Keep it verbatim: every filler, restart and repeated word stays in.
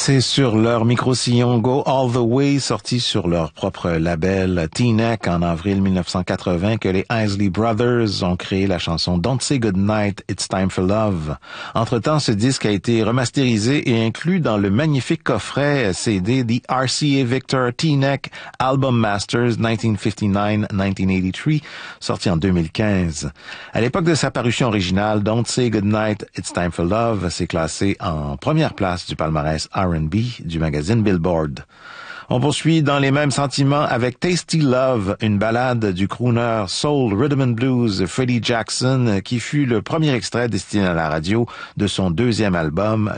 C'est sur leur micro-sillon Go All the Way, sorti sur leur propre label T-Neck en avril mille neuf cent quatre-vingts, que les Isley Brothers ont créé la chanson Don't Say Goodnight, It's Time for Love. Entre-temps, ce disque a été remasterisé et inclus dans le magnifique coffret C D The R C A Victor T-Neck Album Masters dix-neuf cinquante-neuf à dix-neuf quatre-vingt-trois, sorti en deux mille quinze. À l'époque de sa parution originale, Don't Say Goodnight, It's Time for Love s'est classé en première place du palmarès R and B du magazine Billboard. On poursuit dans les mêmes sentiments avec Tasty Love, une ballade du crooner soul rhythm and blues Freddie Jackson, qui fut le premier extrait destiné à la radio de son deuxième album